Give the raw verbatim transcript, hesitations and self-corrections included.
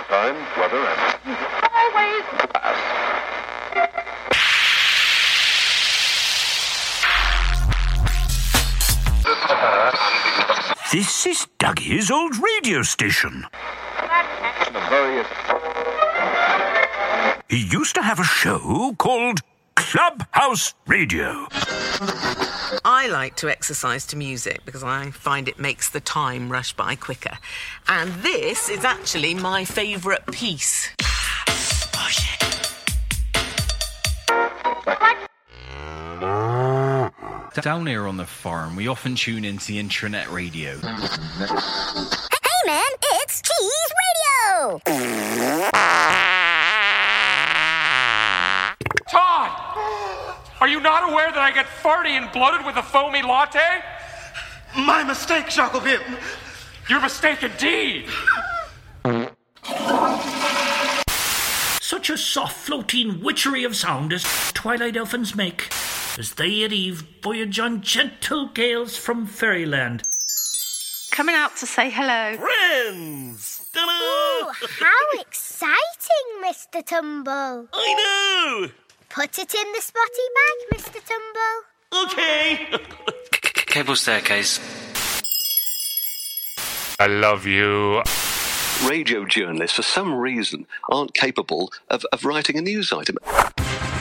time, weather, and always fast. This is Dougie's old radio station. He used to have a show called Clubhouse Radio. I like to exercise to music because I find it makes the time rush by quicker. And this is actually my favourite piece. Down here on the farm, we often tune into the intranet radio. Hey man, it's Cheese Radio! Todd! Are you not aware that I get farty and bloated with a foamy latte? My mistake, Shackleville. Your mistake indeed! Such a soft floating witchery of sound as twilight elfins make, as they at eve voyage on gentle gales from fairyland. Coming out to say hello. Friends! Ooh, how exciting, Mister Tumble. I know! Put it in the spotty bag, Mister Tumble. Okay. Cable staircase. I love you. Radio journalists, for some reason, aren't capable of, of writing a news item.